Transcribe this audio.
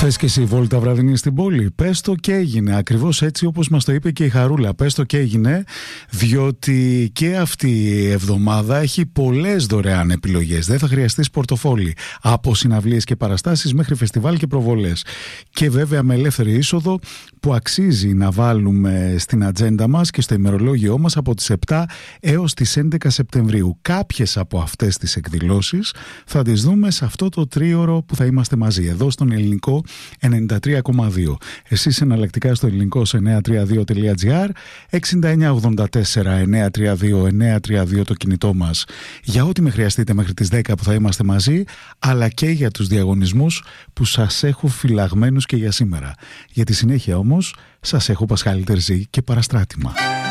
Θες και εσύ βόλτα βραδινή στην πόλη? Πες το και έγινε, ακριβώς έτσι όπως μας το είπε και η Χαρούλα. Πες το και έγινε, διότι και αυτή η εβδομάδα έχει πολλές δωρεάν επιλογές. Δεν θα χρειαστείς πορτοφόλι, από συναυλίες και παραστάσεις μέχρι φεστιβάλ και προβολές. Και βέβαια με ελεύθερη είσοδο που αξίζει να βάλουμε στην ατζέντα μας και στο ημερολόγιό μας από τις 7 έως τις 11 Σεπτεμβρίου. Κάποιες από αυτές τις εκδηλώσεις θα τις δούμε σε αυτό το τρίωρο που θα είμαστε μαζί εδώ στον Ελληνικό 93,2. Εσείς εναλλακτικά στο ελληνικό σε 932.gr, 6984-932-932 το κινητό μας για ό,τι με χρειαστείτε μέχρι τις 10 που θα είμαστε μαζί, αλλά και για τους διαγωνισμούς που σας έχω φυλαγμένους και για σήμερα. Για τη συνέχεια όμως σας έχω Πασχάλη Τερζή και παραστράτημα.